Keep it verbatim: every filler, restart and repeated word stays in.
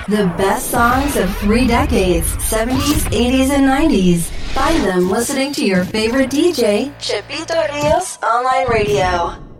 The best songs of three decades, seventies, eighties, and nineties. Find them listening to your favorite D J, Chipito Rios Online Radio.